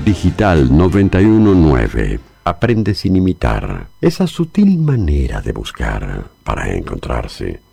Digital 919. Aprende sin imitar. Esa sutil manera de buscar para encontrarse.